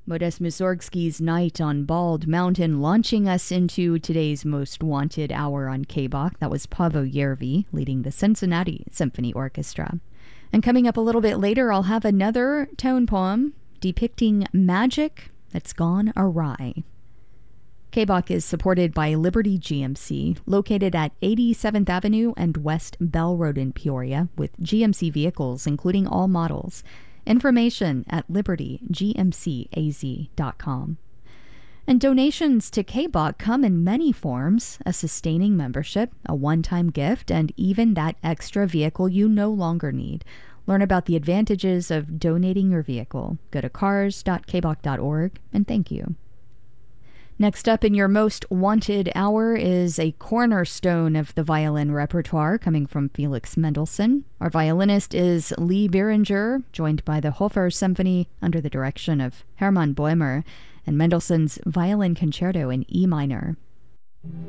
Modest Mussorgsky's Night on Bald Mountain, launching us into today's most wanted hour on KBOK. That was Paavo Järvi leading the Cincinnati Symphony Orchestra. And coming up a little bit later, I'll have another tone poem depicting magic that's gone awry. KBOK is supported by Liberty GMC, located at 87th Avenue and West Bell Road in Peoria, with GMC vehicles, including all models. Information at libertygmcaz.com. And donations to KBOK come in many forms: a sustaining membership, a one-time gift, and even that extra vehicle you no longer need. Learn about the advantages of donating your vehicle. Go to cars.kbok.org, and thank you. Next up in your most wanted hour is a cornerstone of the violin repertoire coming from Felix Mendelssohn. Our violinist is Lee Beringer, joined by the Hofer Symphony under the direction of Hermann Boehmer, and Mendelssohn's Violin Concerto in E minor.